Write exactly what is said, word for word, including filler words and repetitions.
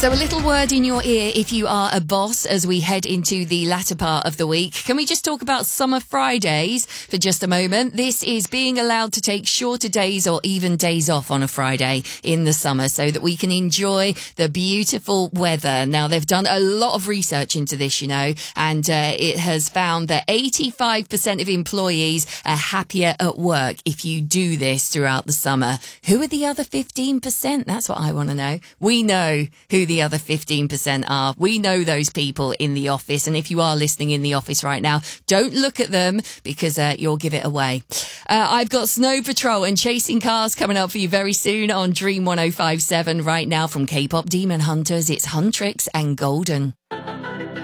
So a little word in your ear if you are a boss as we head into the latter part of the week. Can we just talk about summer Fridays for just a moment? This is being allowed to take shorter days or even days off on a Friday in the summer so that we can enjoy the beautiful weather. Now, they've done a lot of research into this, you know, and uh, it has found that eighty-five percent of employees are happier at work if you do this throughout the summer. Who are the other fifteen percent? That's what I want to know. We know who the other fifteen percent are. We know those people in the office. And if you are listening in the office right now, don't look at them because uh, you'll give it away. Uh, I've got Snow Patrol and Chasing Cars coming up for you very soon on Dream one oh five seven. Right now from K-pop Demon Hunters, it's Huntrix and Golden.